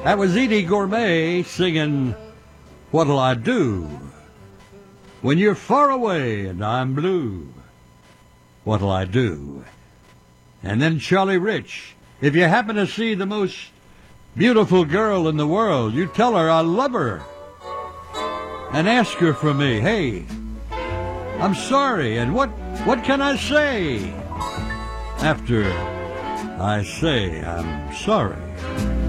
That was Edie Gourmet singing What'll I Do When You're Far Away and I'm Blue? What'll I do? And then Charlie Rich, if you happen to see the most beautiful girl in the world, you tell her I love her and ask her for me. Hey, I'm sorry, and what can I say after I say I'm sorry?